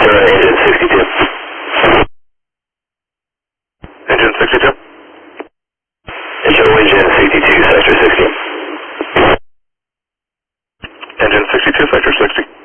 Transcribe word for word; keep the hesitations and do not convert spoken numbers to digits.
Ventura, engine sixty-two. Engine sixty-two? Show engine sixty-two, sector sixty. Engine sixty-two, sector sixty.